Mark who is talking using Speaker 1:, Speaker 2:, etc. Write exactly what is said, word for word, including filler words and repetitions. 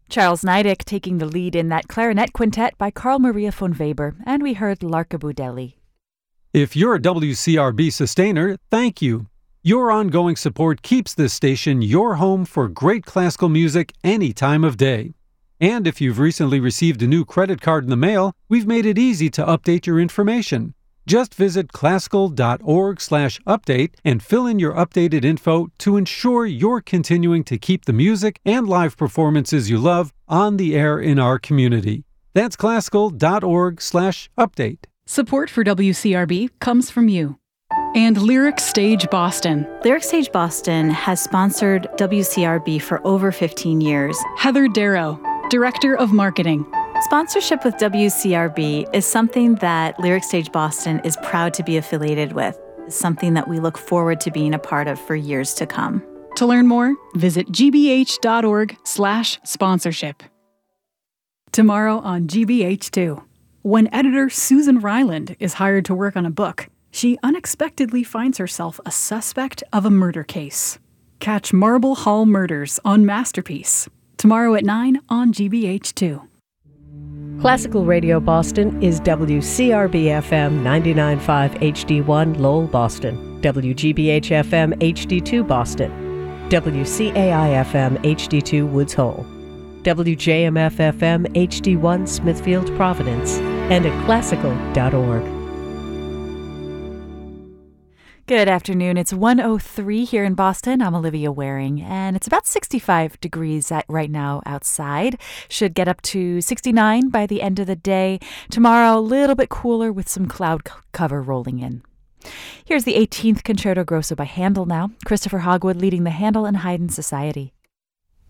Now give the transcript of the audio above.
Speaker 1: Charles Niedek taking the lead in that clarinet quintet by Carl Maria von Weber, and we heard Larka Budelli.
Speaker 2: If you're a W C R B sustainer, thank you. Your ongoing support keeps this station your home for great classical music any time of day. And if you've recently received a new credit card in the mail, we've made it easy to update your information. Just visit classical.org slash update and fill in your updated info to ensure you're continuing to keep the music and live performances you love on the air in our community. That's classical.org slash update.
Speaker 3: Support for W C R B comes from you. And Lyric Stage Boston.
Speaker 4: Lyric Stage Boston has sponsored W C R B for over fifteen years.
Speaker 3: Heather Darrow, Director of Marketing.
Speaker 4: Sponsorship with W C R B is something that Lyric Stage Boston is proud to be affiliated with. It's something that we look forward to being a part of for years to come.
Speaker 3: To learn more, visit gbh.org slash sponsorship. Tomorrow on G B H two. When editor Susan Ryland is hired to work on a book, she unexpectedly finds herself a suspect of a murder case. Catch Marble Hall Murders on Masterpiece. Tomorrow at nine on G B H two.
Speaker 5: Classical Radio Boston is W C R B F M ninety-nine point five H D one Lowell, Boston, W G B H F M H D two Boston, W C A I F M H D two Woods Hole, W J M F F M H D one Smithfield, Providence, and at classical dot org.
Speaker 1: Good afternoon. It's one oh three here in Boston. I'm Olivia Waring, and it's about sixty-five degrees at right now outside. Should get up to sixty-nine by the end of the day. Tomorrow, a little bit cooler with some cloud c- cover rolling in. Here's the eighteenth Concerto Grosso by Handel now. Christopher Hogwood leading the Handel and Haydn Society.